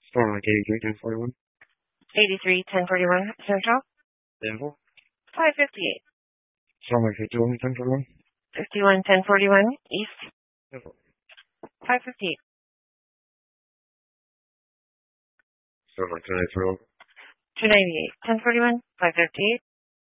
Storm like 83, 1041. 83, 1041 Central. Denver. 558. Storm like 51, 1041. 51, 1041 East. Denver. 558. Storm like 293. 298, 1041, 558.